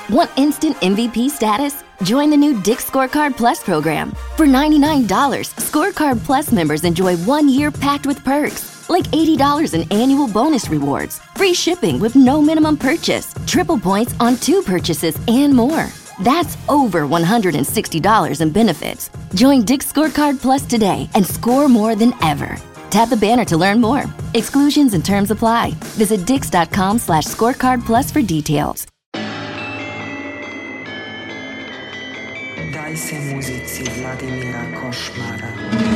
Want instant MVP status? Join the new Dick's Scorecard Plus program. For $99, Scorecard Plus members enjoy 1 year packed with perks, like $80 in annual bonus rewards, free shipping with no minimum purchase, triple points on 2 purchases, and more. That's over $160 in benefits. Join Dick's Scorecard Plus today and score more than ever. Tap the banner to learn more. Exclusions and terms apply. Visit dix.com/scorecard plus for details. Daj se muzici Vladimira Košmara.